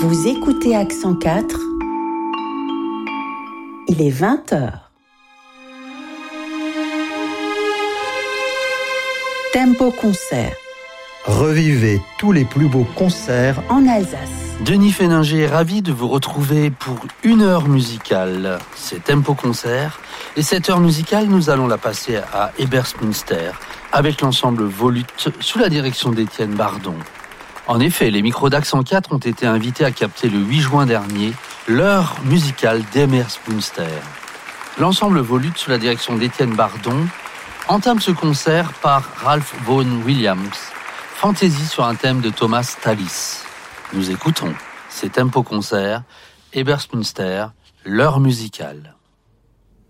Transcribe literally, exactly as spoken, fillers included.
Vous écoutez Accent quatre, il est vingt heures. Tempo Concert. Revivez tous les plus beaux concerts en Alsace. Denis Féninger est ravi de vous retrouver pour une heure musicale. C'est Tempo Concert. Et cette heure musicale, nous allons la passer à Ebersmünster avec l'ensemble Volute sous la direction d'Étienne Bardon. En effet, les micros d'Accent quatre ont été invités à capter le huit juin dernier l'heure musicale d'Ebersmünster. L'ensemble Volute sous la direction d'Étienne Bardon entame ce concert par Ralph Vaughan Williams, fantaisie sur un thème de Thomas Tallis. Nous écoutons, c'est Tempo Concert, Ebersmünster, l'heure musicale.